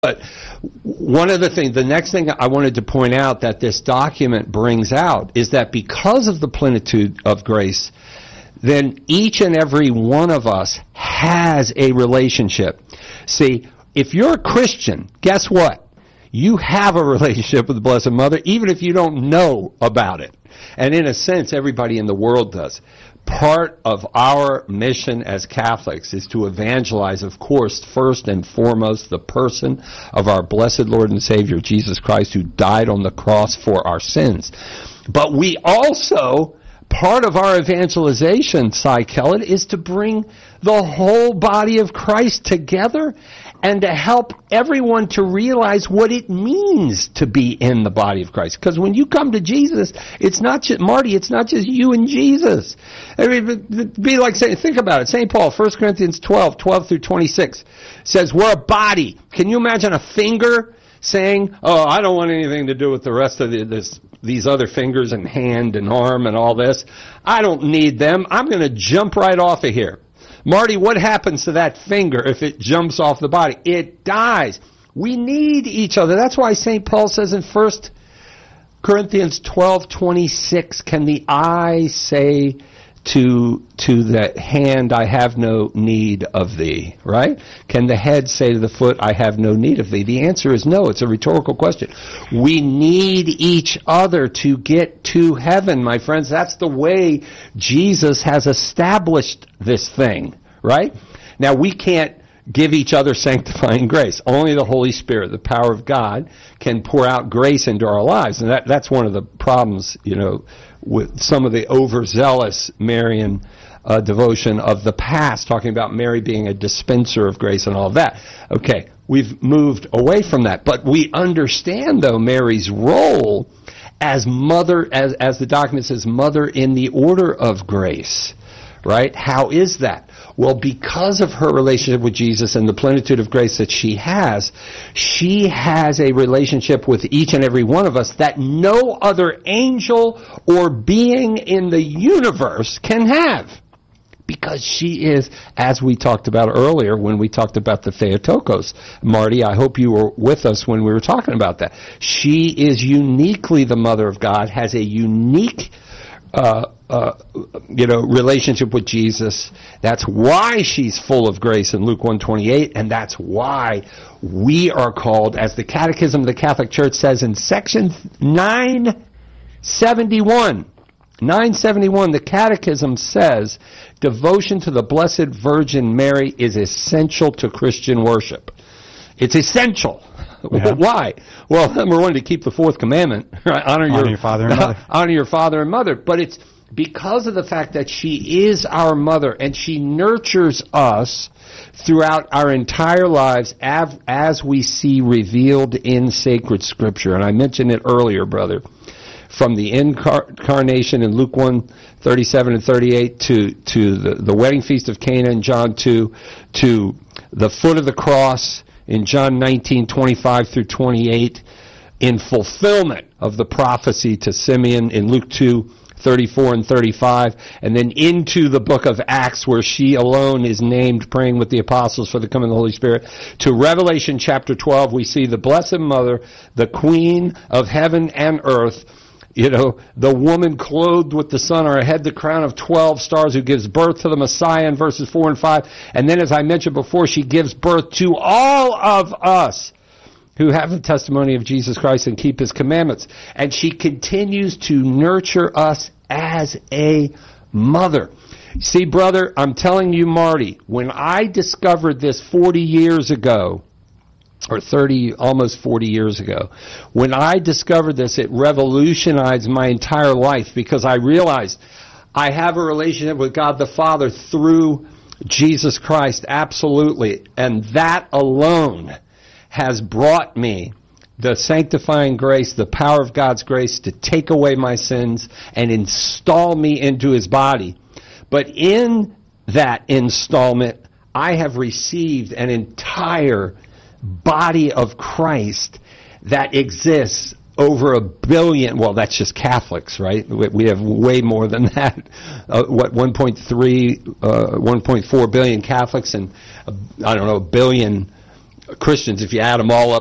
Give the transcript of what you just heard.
But one of the next thing I wanted to point out that this document brings out is that because of the plenitude of grace, then each and every one of us has a relationship. See, if you're a Christian, guess what? You have a relationship with the Blessed Mother, even if you don't know about it. And in a sense, everybody in the world does. Part of our mission as Catholics is to evangelize, of course, first and foremost, the person of our blessed Lord and Savior, Jesus Christ, who died on the cross for our sins. But we also, part of our evangelization, Cy Kellett, is to bring the whole body of Christ together and to help everyone to realize what it means to be in the body of Christ. Because when you come to Jesus, it's not just, Marty, it's not just you and Jesus. I mean, it'd be like saying, think about it. St. Paul, 1 Corinthians 12 through 26, says we're a body. Can you imagine a finger saying, oh, I don't want anything to do with the rest of these other fingers and hand and arm and all this. I don't need them. I'm going to jump right off of here. Marty, what happens to that finger if it jumps off the body? It dies. We need each other. That's why St. Paul says in 1 Corinthians 12:26, can the eye say to the hand, I have no need of thee, right? Can the head say to the foot, I have no need of thee? The answer is no. It's a rhetorical question. We need each other to get to heaven, my friends. That's the way Jesus has established this thing, right? Now, we can't give each other sanctifying grace. Only the Holy Spirit, the power of God, can pour out grace into our lives. And that's one of the problems, with some of the overzealous Marian devotion of the past, talking about Mary being a dispenser of grace and all of that. Okay, we've moved away from that. But we understand, though, Mary's role as mother, as the document says, mother in the order of grace. Right? How is that? Well, because of her relationship with Jesus and the plenitude of grace that she has a relationship with each and every one of us that no other angel or being in the universe can have. Because she is, as we talked about earlier when we talked about the Theotokos. Marty, I hope you were with us when we were talking about that. She is uniquely the Mother of God, has a unique relationship with Jesus. That's why she's full of grace in Luke 1:28, and that's why we are called, as the Catechism of the Catholic Church says in section 971, the Catechism says, devotion to the Blessed Virgin Mary is essential to Christian worship. It's essential. Yeah. Why? Well, number one, to keep the fourth commandment, right? Honor your father and mother. Honor your father and mother. But it's because of the fact that she is our mother and she nurtures us throughout our entire lives as we see revealed in sacred Scripture. And I mentioned it earlier, brother, from the incarnation in Luke 1:37 and 38 to the wedding feast of Cana in John 2, to the foot of the cross in John 19:25 through 28, in fulfillment of the prophecy to Simeon in Luke 2:34 and 35, and then into the book of Acts where she alone is named praying with the apostles for the coming of the Holy Spirit, to Revelation chapter 12, we see the Blessed Mother, the Queen of heaven and earth, the woman clothed with the sun, on her head the crown of 12 stars, who gives birth to the Messiah in verses 4 and 5. And then, as I mentioned before, she gives birth to all of us who have the testimony of Jesus Christ and keep His commandments. And she continues to nurture us as a mother. See, brother, I'm telling you, Marty, when I discovered this 40 years ago, or 30, almost 40 years ago. When I discovered this, it revolutionized my entire life because I realized I have a relationship with God the Father through Jesus Christ, absolutely. And that alone has brought me the sanctifying grace, the power of God's grace to take away my sins and install me into His body. But in that installment, I have received an entire body of Christ that exists over 1 billion, well, that's just Catholics, right? We have way more than that. 1.4 billion Catholics and, 1 billion Christians, if you add them all up